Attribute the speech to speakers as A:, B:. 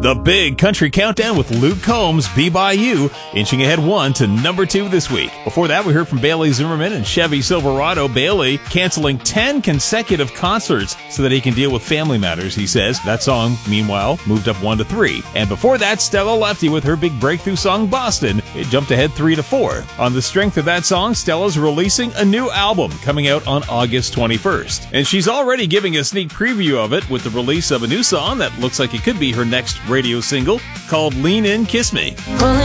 A: The Big Country Countdown with Luke Combs, Be By You, inching ahead 1 to number 2 this week. Before that, we heard from Bailey Zimmerman and Chevy Silverado. Bailey canceling 10 consecutive concerts so that he can deal with family matters, he says. That song, meanwhile, moved up 1 to 3. And before that, Stella Lefty with her big breakthrough song, Boston. It jumped ahead 3 to 4. On the strength of that song, Stella's releasing a new album coming out on August 21st. And she's already giving a sneak preview of it with the release of a new song that looks like it could be her next radio single called Lean In, Kiss Me.